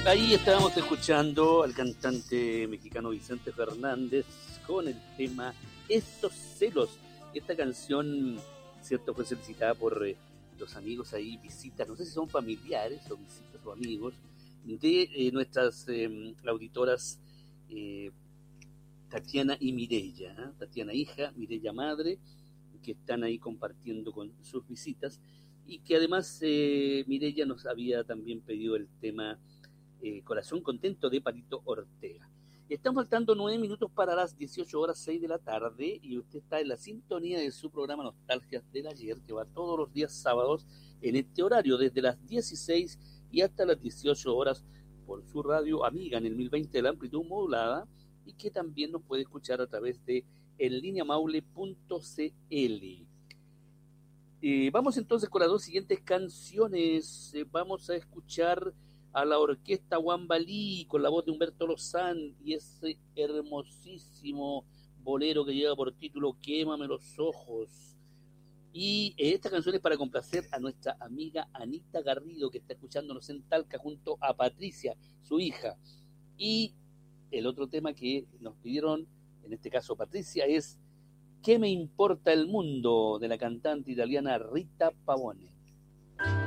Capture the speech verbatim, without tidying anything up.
Ahí estábamos escuchando al cantante mexicano Vicente Fernández con el tema Estos celos. Esta canción, cierto, fue solicitada por eh, los amigos ahí, visitas, no sé si son familiares o visitas o amigos, de eh, nuestras eh, auditoras eh, Tatiana y Mireya, ¿eh? Tatiana hija, Mireya madre, que están ahí compartiendo con sus visitas, y que además eh, Mireya nos había también pedido el tema Eh, Corazón Contento de Palito Ortega. Estamos faltando nueve minutos para las dieciocho horas seis de la tarde y usted está en la sintonía de su programa Nostalgias del Ayer, que va todos los días sábados en este horario, desde las dieciséis y hasta las dieciocho horas por su radio amiga en el mil veinte de la amplitud modulada, y que también nos puede escuchar a través de en línea maule punto c l. Eh, vamos entonces con las dos siguientes canciones. Eh, vamos a escuchar a la orquesta Wambalí con la voz de Humberto Lozán y ese hermosísimo bolero que lleva por título Quémame los ojos. Y eh, esta canción es para complacer a nuestra amiga Anita Garrido, que está escuchándonos en Talca junto a Patricia, su hija. Y el otro tema que nos pidieron, en este caso Patricia, es ¿Qué me importa el mundo?, de la cantante italiana Rita Pavone.